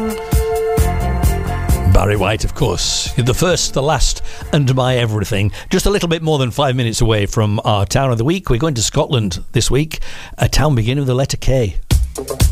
Barry White, of course. The first, the last, and my everything. Just a little bit more than 5 minutes away from our town of the week. We're going to Scotland this week, a town beginning with the letter K.